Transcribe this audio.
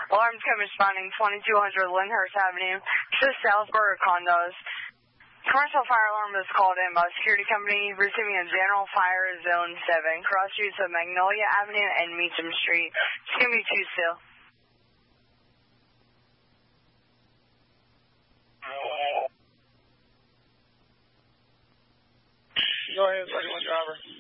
Alarms code responding 2200 Lyndhurst Avenue to Southburg condos. Commercial fire alarm was called in by a security company receiving a general fire zone 7, cross streets of Magnolia Avenue and Meacham Street. It's going to be 2 still. Go ahead, 31 driver.